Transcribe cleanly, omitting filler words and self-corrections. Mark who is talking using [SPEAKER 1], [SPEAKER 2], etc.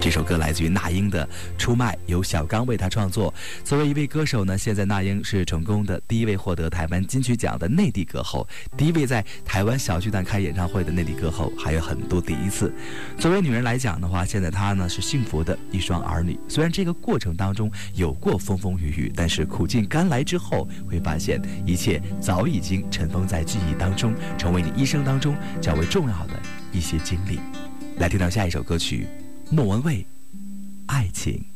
[SPEAKER 1] 这首歌来自于那英的《出卖》，由小刚为她创作。作为一位歌手呢，现在那英是成功的第一位获得台湾金曲奖的内地歌后，第一位在台湾小巨蛋开演唱会的内地歌后，还有很多第一次。作为女人来讲的话，现在她呢是幸福的一双儿女。虽然这个过程当中有过风风雨雨，但是苦尽甘来之后，会发现一切早已经尘封在记忆当中，成为你一生当中较为重要的一些经历。来听到下一首歌曲，莫文蔚，爱情。